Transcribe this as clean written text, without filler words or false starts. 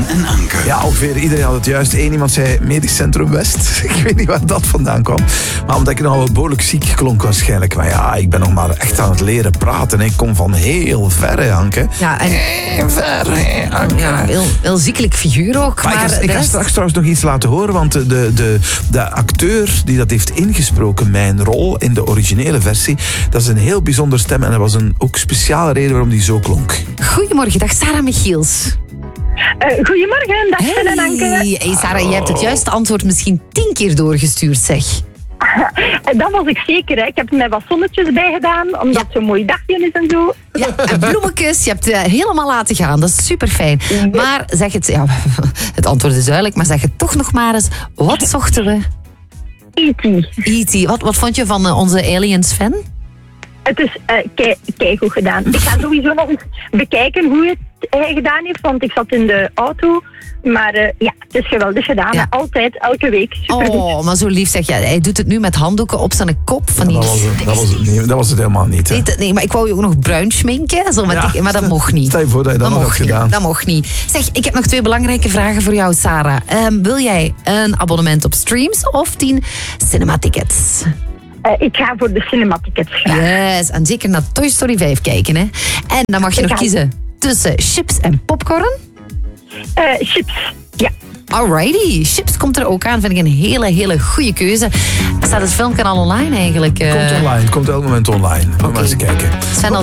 en Anke. Ja, ongeveer iedereen had het juist. Eén iemand zei Medisch Centrum West. Ik weet niet waar dat vandaan kwam. Maar omdat ik nogal wel behoorlijk ziek klonk waarschijnlijk. Maar ja, ik ben nog maar echt aan het leren praten. Ik kom van heel ver, hè, Anke. Ja, en Heel ver, hè, Anke. ja, heel ziekelijk figuur ook. Maar Ik ga straks trouwens nog iets laten horen, want de acteur die dat heeft ingesproken, mijn rol in de originele versie, dat is een heel bijzonder stem en dat was een ook speciale reden waarom die zo klonk. Goedemorgen, dag Sarah Michiels. Goedemorgen, dag Sven en Anke. Hey Sarah, je hebt het juiste antwoord misschien 10 keer doorgestuurd, zeg. Dat was ik zeker. Hè. Ik heb er mij wat zonnetjes bij gedaan, omdat het zo'n mooi dagje is en zo. Ja, en bloemetjes, je hebt het helemaal laten gaan. Dat is super fijn. Maar zeg het, ja, het antwoord is duidelijk, maar zeg het toch nog maar eens. Wat zochten we? E.T. E.T. Wat vond je van onze Aliens-fan? Het is keigoed gedaan. Ik ga sowieso nog eens bekijken hoe hij gedaan heeft, want ik zat in de auto. Maar ja, het is geweldig gedaan. Ja. Altijd, elke week. Super. Oh, maar zo lief zeg je. Hij doet het nu met handdoeken op zijn kop. Van die... Dat was het helemaal niet. Hè. Nee, maar ik wou je ook nog bruin schminken. Zo met maar dat mocht niet. Stel je voor dat je dat nog had gedaan. Dat mocht niet. Zeg, ik heb nog 2 belangrijke vragen voor jou, Sarah. Wil jij een abonnement op Streams of 10 cinematickets? Ik ga voor de cinematickets graag. Yes, en zeker naar Toy Story 5 kijken. Hè. En dan mag je nog kiezen tussen chips en popcorn. Chips, ja. Alrighty, chips komt er ook aan. Vind ik een hele goede keuze. Staat het filmkanaal online eigenlijk? Komt online, komt elk moment online. Moet maar eens kijken. Sven,